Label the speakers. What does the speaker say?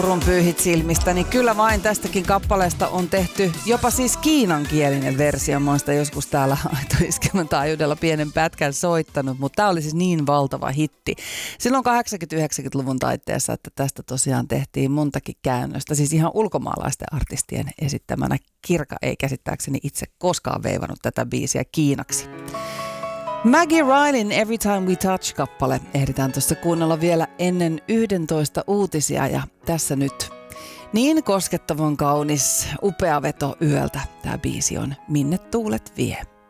Speaker 1: Pyyhit silmistä, niin kyllä vain tästäkin kappaleesta on tehty jopa siis kiinankielinen versio. Mä oon sitä joskus täällä Aito-iskelmän taajuudella pienen pätkän soittanut, mutta tää oli siis niin valtava hitti. Silloin 80-90-luvun taitteessa, että tästä tosiaan tehtiin montakin käännöstä, siis ihan ulkomaalaisten artistien esittämänä. Kirka ei käsittääkseni itse koskaan veivannut tätä biisiä kiinaksi. Maggie Rileyn Every Time We Touch-kappale ehditään tuossa kuunnella vielä ennen 11 uutisia ja tässä nyt niin koskettavan kaunis, upea veto yöltä. Tämä biisi on Minne tuulet vie.